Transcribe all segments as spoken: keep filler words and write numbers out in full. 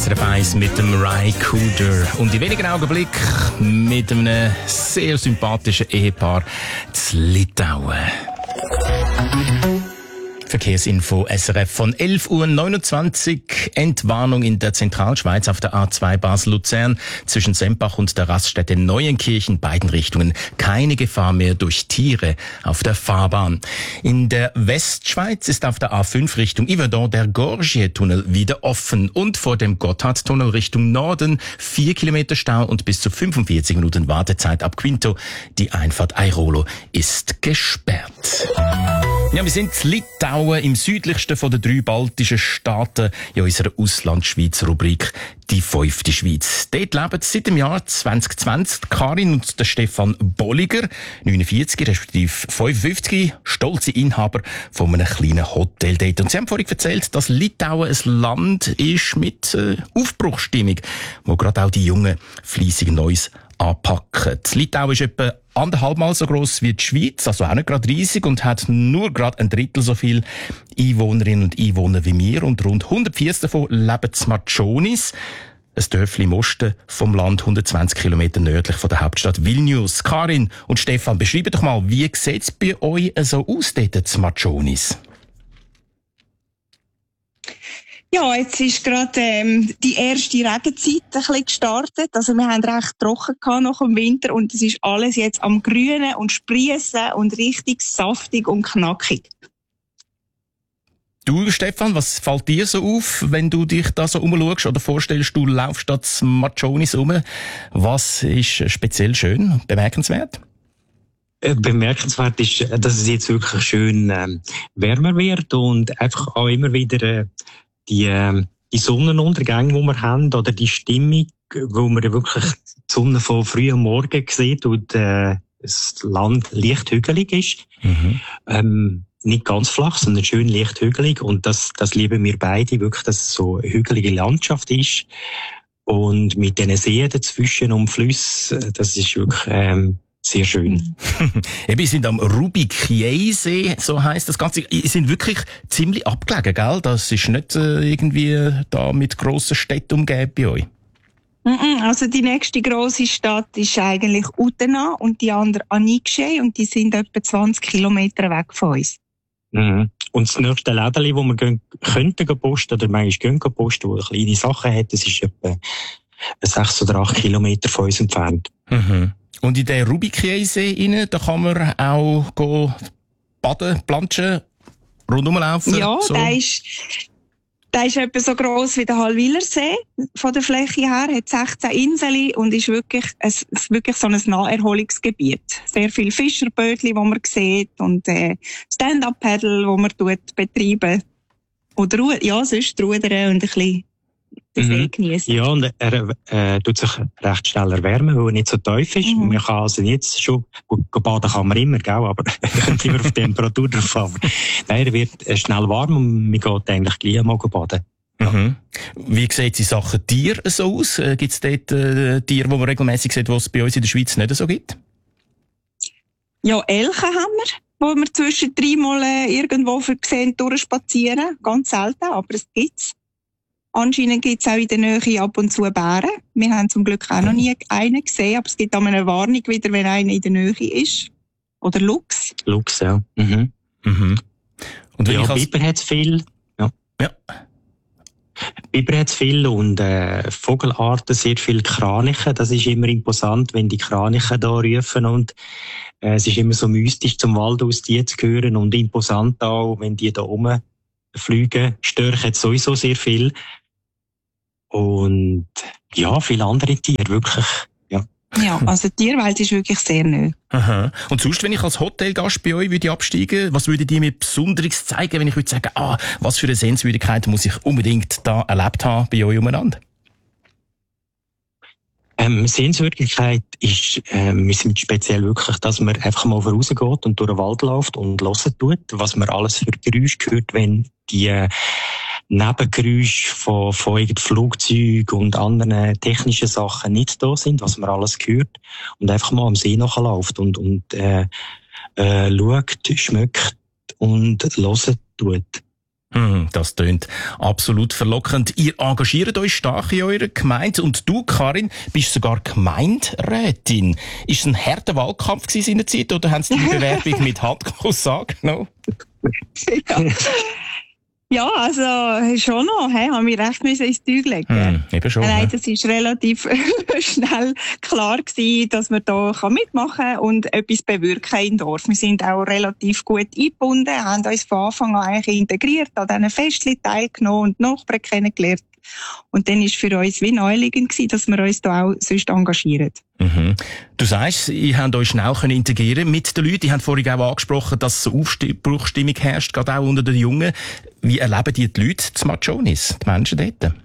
S R F eins mit dem Ry Cooder. Und in wenigen Augenblicken mit einem sehr sympathischen Ehepaar zu Litauen. Verkehrsinfo S R F von elf Uhr neunundzwanzig. Entwarnung in der Zentralschweiz auf der A zwei Basel-Luzern zwischen Sempach und der Raststätte Neuenkirchen, beiden Richtungen. Keine Gefahr mehr durch Tiere auf der Fahrbahn. In der Westschweiz ist auf der A fünf Richtung Yverdon der Gorgier-Tunnel wieder offen und vor dem Gotthardtunnel Richtung Norden vier Kilometer Stau und bis zu fünfundvierzig Minuten Wartezeit ab Quinto. Die Einfahrt Airolo ist gesperrt. Ja, wir sind in Litauen, im südlichsten von den drei baltischen Staaten, in unserer Auslandschweiz-Rubrik «Die fünfte Schweiz». Dort leben seit dem Jahr zwanzig zwanzig Karin und der Stefan Bolliger, neunundvierzig respektive fünfundfünfzig, stolze Inhaber von einem kleinen Hotel dort. Und sie haben vorhin erzählt, dass Litauen ein Land ist mit äh, Aufbruchsstimmung, wo gerade auch die Jungen fleissig Neues anpacken. Litauen ist etwa anderthalbmal so gross wie die Schweiz, also auch nicht gerade riesig, und hat nur gerade ein Drittel so viel Einwohnerinnen und Einwohner wie wir. Und rund hundertvierzig davon leben in Matschonis, ein Dörfli im Osten vom Land, hundertzwanzig Kilometer nördlich von der Hauptstadt Vilnius. Karin und Stefan, beschreiben doch mal, wie sieht es bei euch so aus dort in Matschonis? Ja, jetzt ist gerade ähm, die erste Regenzeit ein bisschen gestartet. Also wir haben recht trocken gehabt nach dem Winter und es ist alles jetzt am Grünen und Sprießen und richtig saftig und knackig. Du, Stefan, was fällt dir so auf, wenn du dich da so umschaust oder vorstellst, du laufst da zu Matschonis rum? Was ist speziell schön, bemerkenswert? Bemerkenswert ist, dass es jetzt wirklich schön ähm, wärmer wird und einfach auch immer wieder äh, die, äh, die Sonnenuntergänge, die wir haben, oder die Stimmung, wo man wirklich die Sonne von früh am Morgen sieht und äh, das Land leicht hügelig ist. Mhm. Ähm, nicht ganz flach, sondern schön leicht hügelig. Und das, das lieben wir beide wirklich, dass es so eine hügelige Landschaft ist. Und mit diesen Seen dazwischen und Flüssen, das ist wirklich ähm, sehr schön. Eben, wir sind am Rubikiei-See, so heisst das Ganze. Wir sind wirklich ziemlich abgelegen, gell? Das ist nicht äh, irgendwie da mit grossen Städten umgeben bei euch. Also die nächste grosse Stadt ist eigentlich Utena und die andere Anikshei und die sind etwa zwanzig Kilometer weg von uns. Mhm. Und das nächste Lädeli, wo wir gehen, könnten posten oder manchmal gehen posten, wo kleine Sachen hat, das ist etwa sechs oder acht Kilometer von uns entfernt. Mhm. Und in den Rubikiei-See rein, da kann man auch go baden, planschen, rundum laufen? Ja, so. der ist, der ist etwa so gross wie der Hallwilersee von der Fläche her, hat sechzehn Inseln und ist wirklich, ein, ist wirklich so ein Naherholungsgebiet. Sehr viele Fischerbötchen, die man sieht und äh, Stand-up-Paddle, die man tut, betreiben. Oder ja, sonst rudern und ein bisschen den See geniessen. Ja, und er äh, tut sich recht schnell erwärmen, weil er nicht so tief ist. Mhm. Man kann also jetzt schon, gut, baden kann man immer, gell, aber kommt immer auf die Temperatur drauf an. Nein, er wird schnell warm und man geht eigentlich gleich mal baden. Ja. Mhm. Wie sieht die Sache Tier so aus? Äh, gibt es dort äh, Tiere, die man regelmässig sieht, die es bei uns in der Schweiz nicht so gibt? Ja, Elche haben wir, wo wir zwischen dreimal äh, irgendwo sehen, durchspazieren. Ganz selten, aber es gibt's. Anscheinend gibt es auch in der Nähe ab und zu Bären. Wir haben zum Glück auch noch nie einen gesehen, aber es gibt auch eine Warnung wieder, wenn einer in der Nähe ist. Oder Luchs. Luchs, ja. Mhm. Mhm. Und wenn ja, ich als... Biber hat es viel. Ja. ja. Biber hat es viel und äh, Vogelarten, sehr viele Kraniche. Das ist immer imposant, wenn die Kraniche da rufen und äh, es ist immer so mystisch, zum Wald aus die zu hören und imposant auch, wenn die da rumfliegen. Störche hat sowieso sehr viel. Und ja, viele andere Tiere, wirklich, ja. Ja, also die Tierwelt ist wirklich sehr neu. Aha. Und sonst, wenn ich als Hotelgast bei euch würde absteigen, was würdet ihr mir Besonderes zeigen, wenn ich würde sagen, ah, was für eine Sehenswürdigkeit muss ich unbedingt da erlebt haben bei euch umeinander? Ähm, Sehenswürdigkeit ist, ähm, wir sind speziell wirklich, dass man einfach mal vorausgeht und durch den Wald läuft und hören tut, was man alles für Geräusche hört, wenn die äh, Nebengeräusche von, von Flugzeugen und anderen technischen Sachen nicht da sind, was man alles hört und einfach mal am See nachläuft und, und äh, äh, schaut, schmeckt und hört tut. Hm, das tönt absolut verlockend. Ihr engagiert euch stark in eurer Gemeinde und du, Karin, bist sogar Gemeinderätin. Ist es ein harter Wahlkampf gewesen in der Zeit oder haben Sie die Bewerbung mit Handkuss angenommen? Ja. Ja, also schon noch, hey, haben wir recht müssen ins Zeug legen. Hm, eben schon. Nein, ja. das ist relativ schnell klar gewesen, dass man da mitmachen kann und etwas bewirken im Dorf. Wir sind auch relativ gut eingebunden, haben uns von Anfang an eigentlich integriert, an diesen Festchen teilgenommen und Nachbarn kennengelernt. Und dann war für uns wie naheliegend gewesen, dass wir uns da auch sonst engagieren. Mhm. Du sagst, ihr habt euch schnell integrieren mit den Leuten. Die haben vorhin auch angesprochen, dass so Aufbruchstimmung herrscht, gerade auch unter den Jungen. Wie erleben die, die Leute zu Matschonis, die Menschen dort?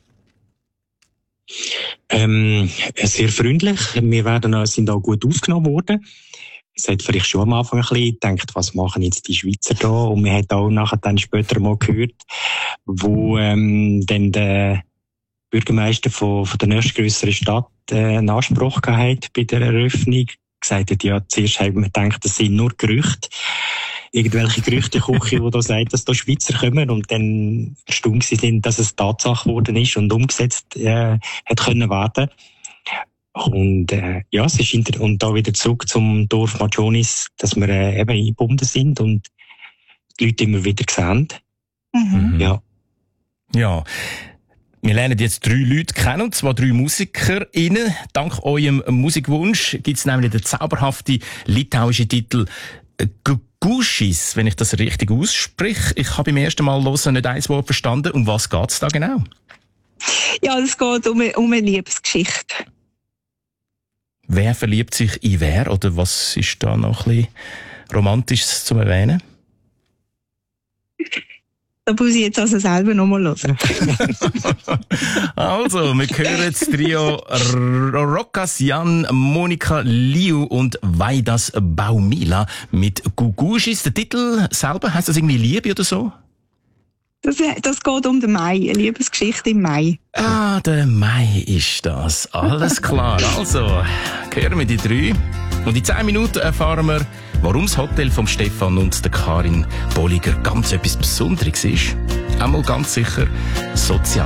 Ähm, sehr freundlich. Wir werden, sind auch gut aufgenommen worden. Es hat vielleicht schon am Anfang ein bisschen gedacht, was machen jetzt die Schweizer da? Und man hat auch nachher dann später mal gehört, wo ähm, dann der Bürgermeister von, von der nächstgrösseren Stadt äh, einen Anspruch gehabt hat bei der Eröffnung. Gesagt hat, ja, zuerst haben wir gedacht, das sind nur Gerüchte. Irgendwelche Gerüchteküche, die da sagen, dass da Schweizer kommen und dann erstaunt sind, dass es Tatsache geworden ist und umgesetzt äh, hat können werden. Und äh, ja, es ist inter- und da wieder zurück zum Dorf Matschonis, dass wir äh, eben eingebunden sind und die Leute immer wieder sehen. Mhm. Ja. Ja. Wir lernen jetzt drei Leute kennen, und zwar drei MusikerInnen. Dank eurem Musikwunsch gibt es nämlich den zauberhaften litauischen Titel Gugušis, wenn ich das richtig ausspreche. Ich habe beim ersten Mal hören nicht ein Wort verstanden. Um was geht es da genau? Ja, es geht um eine, um eine Liebesgeschichte. Wer verliebt sich in wer? Oder was ist da noch ein bisschen Romantisches zu erwähnen? Da muss ich jetzt also selber nochmal hören. Also, wir hören das Trio Rokas, Jan, Monika Liu und Vaidas Baumila mit Gugušis. Der Titel selber, heisst das irgendwie Liebe oder so? Das, das geht um den Mai, eine Liebesgeschichte im Mai. Ah, der Mai ist das. Alles klar. Also, hören wir die drei. Und in zehn Minuten erfahren wir, warum das Hotel vom Stefan und der Karin Bolliger ganz etwas Besonderes ist. Einmal ganz sicher sozial.